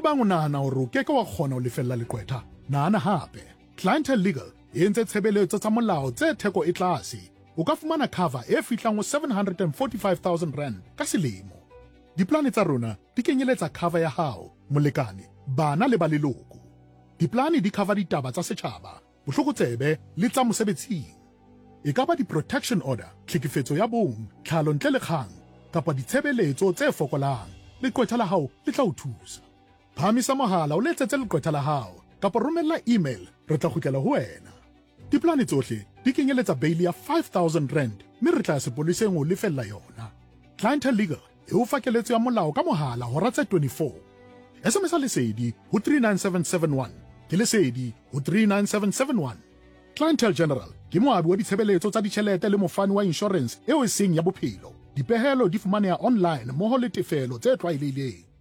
bang o nahana hore o keke wa kgona ho lefella leqwetha, nahana hape. Clientele Legal e entse tshebeletso tsa molao tse theko e tlase. O ka fumana cover e fihlang ho 745,000 rand ka selemo. Diplane tsa rona di kenyeletsa cover ya hao, molekane, bana le ba leloko. Diplane di cover ditaba tsa setjhaba, bohlokotsebe le tsa mosebetsing. E ka ba di-protection order, tlhekefetso ya bong, tlhalo ntle le kgang, kapa ditshebeletso tse fokolang. Leqwetha la hao le tla o thusa. Phamisa mohala o letsetse leqwetha la hao, kapa romella email, re tla kgutlela ho wena. Diplane tsohle di kenyeletsa bail ya 5,000 rand, mme re tla sepoleseng ho lefella yona. Clientele Legal e o fa keletso ya molao ka mohala hora tse 24. SMS lesedi ho 39771, ke lesedi ho 39771. Clientele General ke moabi wa ditshebeletso tsa ditjhelete le mofani wa insurance eo e seng ya bophelo. Dipehelo di fumaneha online mmoho le tefelo tse tlwaelehileng.